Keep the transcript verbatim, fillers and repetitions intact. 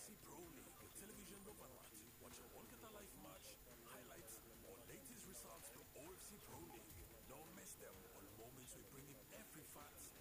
C Pro League television overlapped. Watch a one Qatar live match, highlights, or latest results to O F C Pro League. Don't miss them on moments we bring in every fact